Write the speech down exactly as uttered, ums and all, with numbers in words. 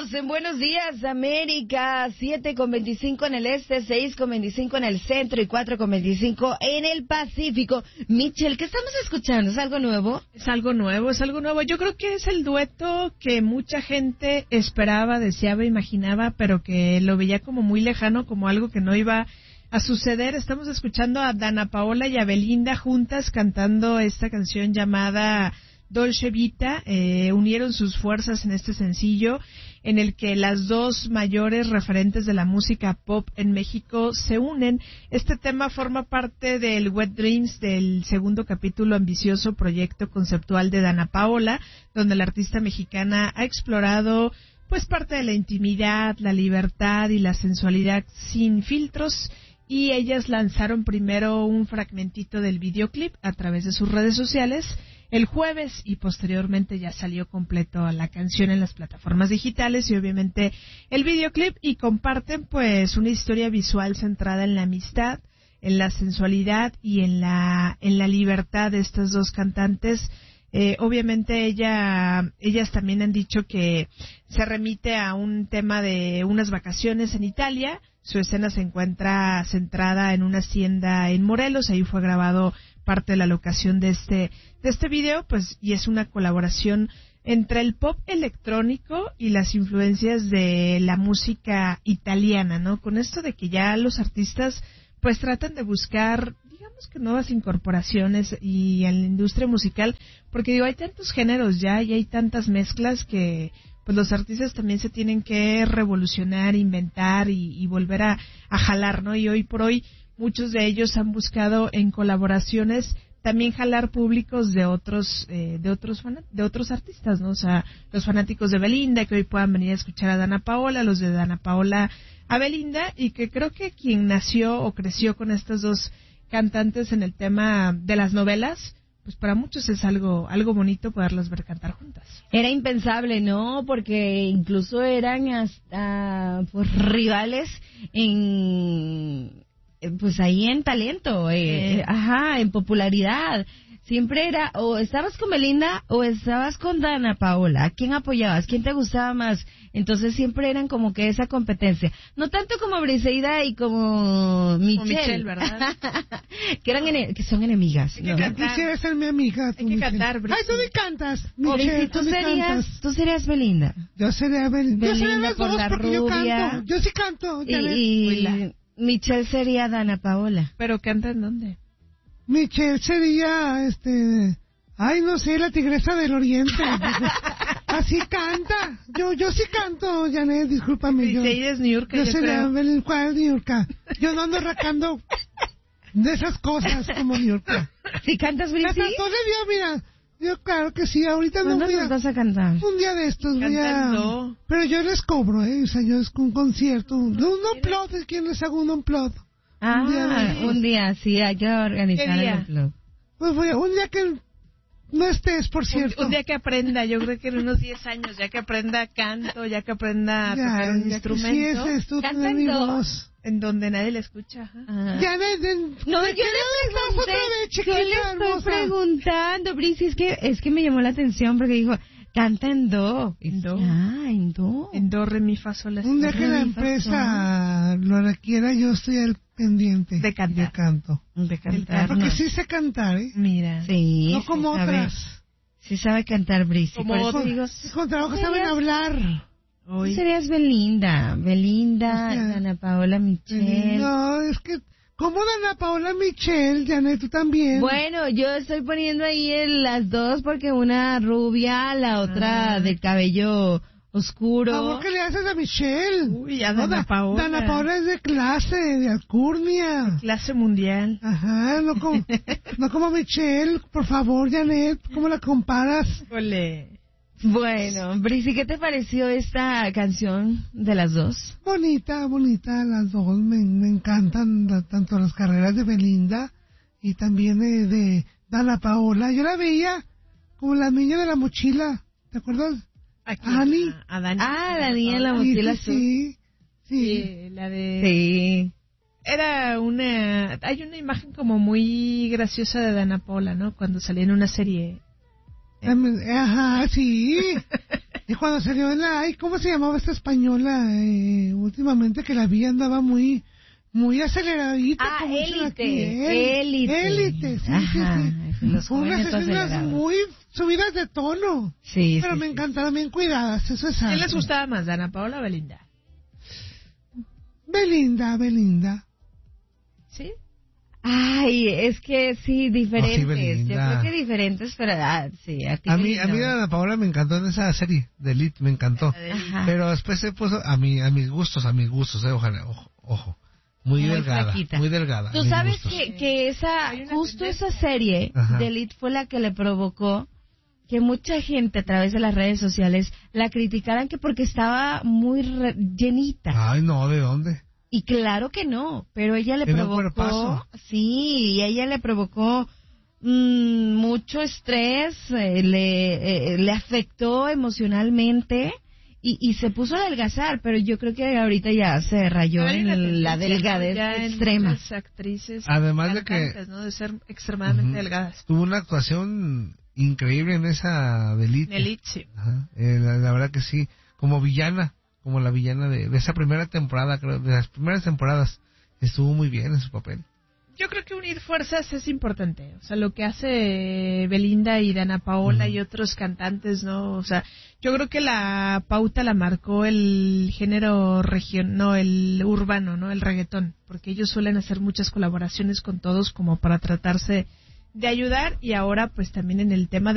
Estamos en Buenos Días, América, siete con veinticinco en el este, seis con veinticinco en el centro y cuatro con veinticinco en el Pacífico. Michelle, ¿qué estamos escuchando? ¿Es algo nuevo? Es algo nuevo, es algo nuevo. Yo creo que es el dueto que mucha gente esperaba, deseaba, imaginaba, pero que lo veía como muy lejano, como algo que no iba a suceder. Estamos escuchando a Dana Paola y a Belinda juntas cantando esta canción llamada Dolce Vita. Eh, unieron sus fuerzas en este sencillo en el que las dos mayores referentes de la música pop en México se unen. Este tema forma parte del Wet Dreams, del segundo capítulo ambicioso proyecto conceptual de Dana Paola, donde la artista mexicana ha explorado pues parte de la intimidad, la libertad y la sensualidad sin filtros. Y ellas lanzaron primero un fragmentito del videoclip a través de sus redes sociales el jueves y posteriormente ya salió completo la canción en las plataformas digitales y obviamente el videoclip, y comparten pues una historia visual centrada en la amistad, en la sensualidad y en la en la libertad de estas dos cantantes. Eh, obviamente ella, ellas también han dicho que se remite a un tema de unas vacaciones en Italia. Su escena se encuentra centrada en una hacienda en Morelos. Ahí fue grabado parte de la locación de este de este video, pues, y es una colaboración entre el pop electrónico y las influencias de la música italiana, ¿no? Con esto de que ya los artistas pues tratan de buscar, digamos que nuevas incorporaciones y en la industria musical, porque digo, hay tantos géneros ya y hay tantas mezclas que pues los artistas también se tienen que revolucionar, inventar y, y volver a, a jalar, ¿no? Y hoy por hoy muchos de ellos han buscado en colaboraciones también jalar públicos de otros eh, de otros fan- de otros artistas, ¿no? O sea, los fanáticos de Belinda que hoy puedan venir a escuchar a Dana Paola, los de Dana Paola a Belinda, y que creo que quien nació o creció con estas dos cantantes en el tema de las novelas, pues para muchos es algo algo bonito poderlas ver cantar juntas. Era impensable, ¿no? Porque incluso eran hasta pues rivales en pues ahí en talento, eh, eh. ajá, en popularidad. Siempre era, o estabas con Belinda o estabas con Dana Paola. ¿A quién apoyabas? ¿Quién te gustaba más? Entonces siempre eran como que esa competencia. No tanto como Briseida y como Michelle. Como Michelle, ¿verdad? que eran ene- que son enemigas. Hay que ¿no? cantar. Quisiera ser mi amiga. Hay que cantar, Briseida. Ay, tú ni cantas, Michelle. ¿Tú, tú, serías, cantas. ¿Tú serías Belinda? Yo sería Belinda. Belinda yo sería las por dos la porque rubia. yo canto. Yo sí canto. Y, y Michelle sería Dana Paola. ¿Pero canta en dónde? Michelle sería, este... Ay, no sé, la tigresa del oriente. Así canta. Yo yo sí canto, Janet, discúlpame. Yo, ella es New York, yo, yo sería creo. Belinda, ¿cuál New York? Yo no ando racando de esas cosas como New York. ¿Si cantas, Briseida? Entonces yo, mira... Yo claro que sí, ahorita no voy a... nos vas a cantar? Un día de estos voy a... Cantando. Pero yo les cobro, ¿eh? O sea, yo es un concierto. Un, un upload, es quien les hago un upload. Ah, un día, de... un día sí, hay que organizar el upload. Pues voy a... Un día que no estés, por cierto. Un, un día que aprenda, yo creo que en unos diez años, ya que aprenda canto, ya que aprenda a ya, tocar un instrumento. Sí, es esto, tener mi voz. En donde nadie le escucha. Ah. Ya, de, de, no, yo le pregunté, vez, chiquita, yo le estoy hermosa. preguntando, Brisi, es que, es que me llamó la atención porque dijo, canta en do. En do. Ah, en do. En do, re, mi, fa, sol, la, un día que la empresa lo requiera, yo estoy al pendiente. De cantar. De canto. De cantar. Porque no. sí sé cantar, ¿eh? Mira. Sí. No como sí otras. Sabe, sí sabe cantar, Brisi. Como otros. Digo, con trabajo saben hablar. Hoy. Tú serías Belinda, Belinda, o sea, Dana Paola, Michelle. No, es que, ¿cómo Dana Paola, Michelle, Janet, tú también? Bueno, yo estoy poniendo ahí el, las dos porque una rubia, la otra ah. del cabello oscuro. ¿Por qué le haces a Michelle? Uy, a Dana no, Paola. Dana Paola es de clase, de alcurnia. De clase mundial. Ajá, no como, no como Michelle, por favor, Janet, ¿cómo la comparas? Ole. Bueno, Brisi, ¿qué te pareció esta canción de las dos? Bonita, bonita, las dos. Me, me encantan la, tanto las carreras de Belinda y también de, de Dana Paola. Yo la veía como la niña de la mochila, ¿te acuerdas? Aquí, Ani. A, a Dani, ah, la niña de la mochila sí, sí, sí, sí. La de... Sí. Era una... Hay una imagen como muy graciosa de Dana Paola, ¿no? Cuando salía en una serie... Ajá, sí. Y cuando salió en la... Ay, ¿cómo se llamaba esta española? Eh, últimamente que la vi andaba muy... Muy aceleradita. Ah, como dicen aquí. Élite. Élite. Élite, sí, Ajá, sí, sí. los Unas jóvenes escenas acelerados. muy subidas de tono. Sí, Pero sí, me sí. encantaron, bien cuidadas, eso es algo. ¿Quién les gustaba más, Dana Paola o Belinda? Belinda, Belinda. ¿Sí? Ay, es que sí, diferentes. Yo Belinda. creo que diferentes, pero ah, sí, a ti A mí, Belinda. a mí Ana Paola me encantó en esa serie de Elite, me encantó. Ajá. Pero después se puso a mi, a mis gustos, a mis gustos, eh, ojalá, ojo, ojo. Muy, Muy delgada, flaquita. muy delgada. a Tú mis sabes gustos. que, que esa, Hay una justo tendencia. esa serie Ajá. de Elite fue la que le provocó que mucha gente a través de las redes sociales la criticaran que porque estaba muy re- llenita. Ay, no, ¿de dónde? Y claro que no, pero ella le Tiene un provocó, cuerpazo. sí, y ella le provocó mm, mucho estrés, eh, le, eh, le afectó emocionalmente y, y se puso a adelgazar, pero yo creo que ahorita ya se rayó Hay una en la tendencia, delgadez ¿no? Ya en extrema. muchas actrices, Además de que- cantantes, ¿no? De ser extremadamente Ujú. delgadas. Tuvo una actuación increíble en esa de Elite. Elite, sí. Ajá, eh, la, la verdad que sí, como villana, como la villana de, de esa primera temporada, creo, de las primeras temporadas, estuvo muy bien en su papel. Yo creo que unir fuerzas es importante. O sea, lo que hace Belinda y Dana Paola Ujú. y otros cantantes, ¿no? O sea, yo creo que la pauta la marcó el género region, no, el urbano, ¿no? El reggaetón. Porque ellos suelen hacer muchas colaboraciones con todos como para tratarse de ayudar y ahora pues también en el tema de